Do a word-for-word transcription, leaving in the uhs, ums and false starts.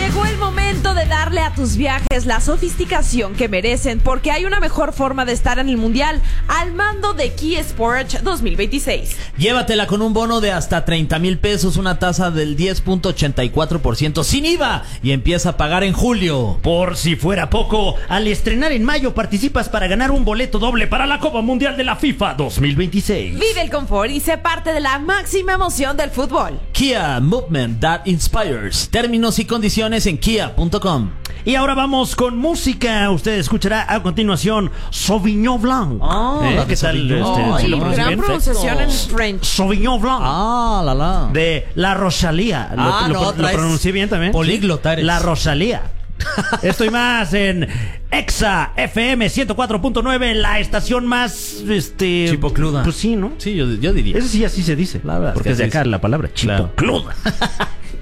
Llegó el momento de darle a tus viajes la sofisticación que merecen, porque hay una mejor forma de estar en el Mundial al mando de Kia Sportage dos mil veintiséis. Llévatela con un bono de hasta treinta mil pesos, una tasa del diez punto ochenta y cuatro por ciento sin I V A y empieza a pagar en julio. Por si fuera poco, al estrenar en mayo participas para ganar un boleto doble para la Copa Mundial de la FIFA dos mil veintiséis. Vive el confort y sé parte de la máxima emoción del fútbol. Kia, movement that inspires. Términos y condiciones en kia punto com. Y ahora vamos con música. Usted escuchará a continuación Sauvignon Blanc. Ah, ¿Eh? la de ¿Qué tal? Sauvignon. Este, Oh, ¿sí lo y pronuncié gran bien? pronunciación en French. Sauvignon Blanc. Ah, la la. De La Rosalía. ¿Lo, Ah, lo, no, lo traes pronuncié bien también? políglota eres. La Rosalía. Estoy más en Exa F M ciento cuatro punto nueve, la estación más este chipocluda. Pues sí, ¿no? Sí, yo, yo diría. Eso sí así se dice. La verdad porque es es de que acá sí. la palabra chipocluda.